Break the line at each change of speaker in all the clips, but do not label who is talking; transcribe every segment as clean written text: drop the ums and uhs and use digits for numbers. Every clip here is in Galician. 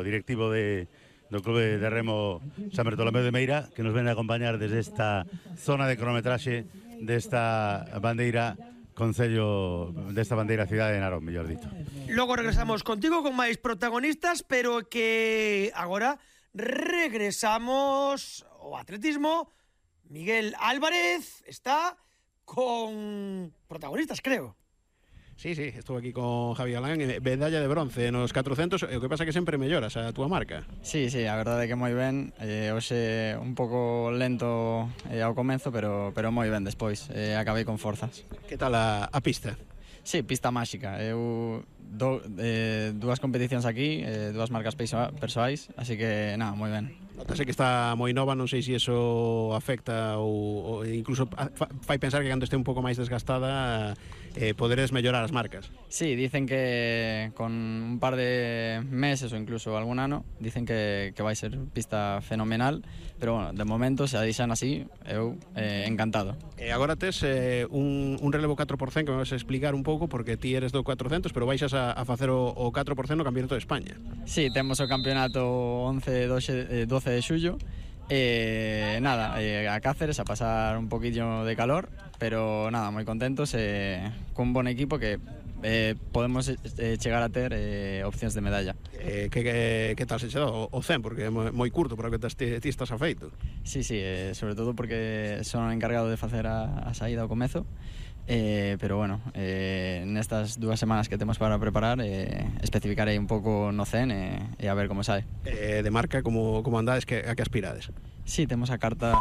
directivo do Clube de Remo San Bartolomé de Meira, que nos ven a acompañar desde esta zona de cronometraxe desta bandeira Concello, desta bandeira cidade de Narón, mellor dito.
Logo regresamos contigo con máis protagonistas, pero que agora regresamos ao atletismo. Miguel Álvarez está con protagonistas, creo.
Sí, estou aquí con Javi Galán, medalla de bronce nos 400, o que pasa que sempre melloras a túa marca.
Sí, a verdade é que moi ben, hoxe un pouco lento ao comezo, pero moi ben despois, acabei con forzas.
Que tal a pista?
Sí, pista máxica, eu dúas competicións aquí, dúas marcas persoais, así que nada, moi ben.
Notase que está moi nova, non sei se iso afecta ou incluso fai pensar que cando este un pouco máis desgastada poderes mellorar as marcas.
Sí, dicen que con un par de meses ou incluso algún ano dicen que vai ser pista fenomenal, pero bueno, de momento se a deixan así, eu encantado.
Agora tes un relevo 4% que me vas a explicar un pouco, porque ti eres do 400, pero baixas a facer o 4% no Campeonato de España.
Sí, temos o campeonato 12 de xullo. Nada, a Cáceres a pasar un poquillo de calor, pero nada, moi contentos, cun bon equipo que podemos chegar a ter opcións de medalla.
Que tal se che dá o 100, porque é moi curto para o que ti estás afeito.
Sí, sobre todo porque son encargado de facer a saída ao comezo, pero bueno, nestas 2 semanas que temos para preparar, especificarei un pouco no 100 e a ver como sai.
De marca, como andades, a que aspirades?
Sí, temos a carta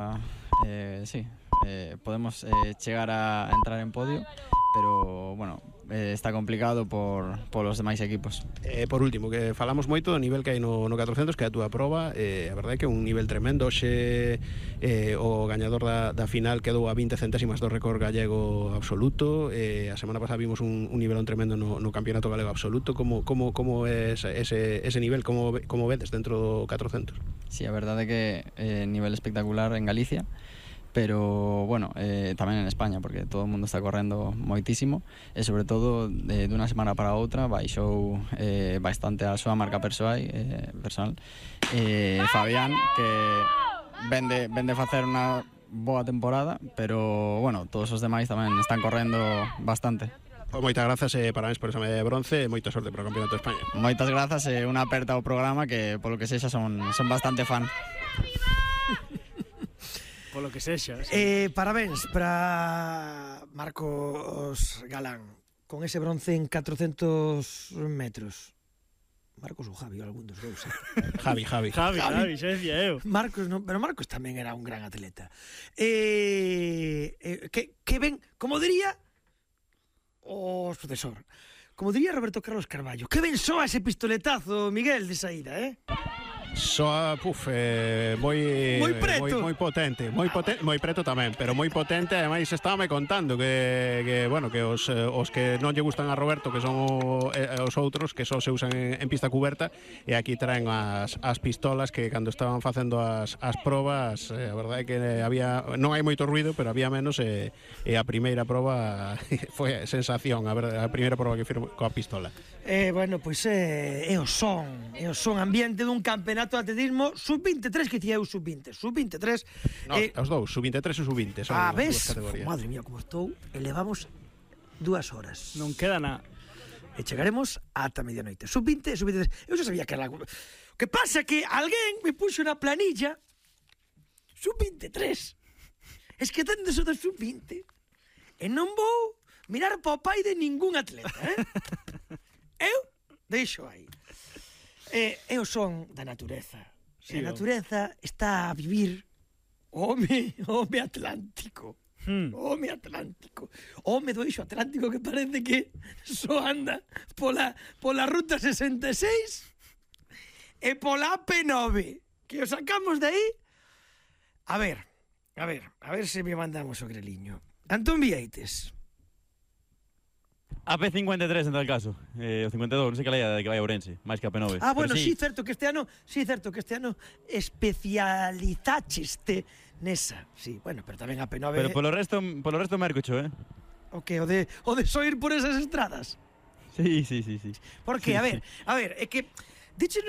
podemos chegar a entrar en podio, pero bueno, está complicado por los demais equipos.
Por último, que falamos moito do nivel que hai no 400, que é a túa proba, a verdade é que é un nivel tremendo. Hoxe o gañador da final quedou a 20 centésimas do récord gallego absoluto. A semana pasada vimos un nivelón tremendo no campeonato galego absoluto. Como é ese nivel, como vedes dentro do 400?
Sí, a verdade é que nivel espectacular en Galicia, pero bueno, tamén en España, porque todo o mundo está correndo moitísimo, e sobre todo de unha semana para outra baixou bastante a súa marca personal, Fabián, que vende facer unha boa temporada, pero bueno, todos os demais tamén están correndo bastante.
Moitas grazas e parabéns por esa medalla de bronce e moita sorte para o Campeonato de España.
Moitas grazas e unha aperta ao programa, que polo que sexa son bastante fan.
Polo que sexa.
Parabéns para Marcos Galán con ese bronce en 400 metros. Marcos ou Javi, algún dos dous.
Javi,
xa decía eu.
Marcos non, pero Marcos tamén era un gran atleta. Que ben, como diría o profesor, como diría Roberto Carlos Carballo, que ben soa ese pistoletazo, Miguel, de saída,
Soa, moi
preto.
Moi potente, moi preto tamén, pero moi potente. Ademais, estábame contando que bueno, que os que non lle gustan a Roberto, que son os outros, que só se usan en pista cuberta, e aquí traen as pistolas que cando estaban facendo as probas, a verdade é que non hai moito ruido, pero había menos, e a primeira proba foi sensación, a primeira proba que fiz coa pistola.
Bueno, pois é o son ambiente dun campeonato de atletismo sub-23, que dicía eu sub-20, sub-23.
Os dous, sub-23 e sub-20 son as dúas categorías.
Madre mía, como estou, elevamos 2 horas.
Non queda nada.
E chegaremos ata medianoite. Sub-20 e sub-23. Eu xa sabía que era algo. O que pasa que alguén me puxo na planilla sub-23. Es que tanto so do sub-20 e non vou mirar pa o pai de ningún atleta, Eu deixo aí. É o son da natureza. Sí, a natureza está a vivir home atlántico. Home atlántico. Home do eixo atlántico, que parece que só anda pola ruta 66 e pola AP9, que o sacamos de aí. A ver se me mandamos o greliño. Antón Vieites.
AP53 en tal caso, o 52, non sei que leia de que vai a Ourense, máis que AP9.
Bueno, sí, certo que este ano especializaxeste nesa. Sí, bueno, pero tamén AP9.
Pero polo resto mercocho,
O que, o de só ir por esas estradas?
Sí.
Porque, a ver, é que diche